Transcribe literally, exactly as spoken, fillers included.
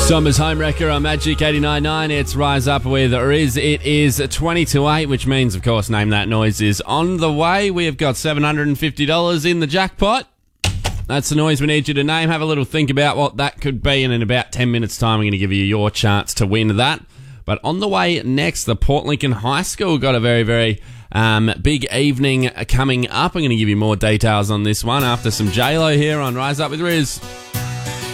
Summer's Homewrecker on Magic eighty-nine point nine. It's Rise Up with Riz. It is twenty to eight, which means, of course, Name That Noise is on the way. We have got seven hundred fifty dollars in the jackpot. That's the noise we need you to name. Have a little think about what that could be, and in about ten minutes' time, we're going to give you your chance to win that. But on the way next, the Port Lincoln High School got a very, very um, big evening coming up. I'm going to give you more details on this one after some J-Lo here on Rise Up with Riz.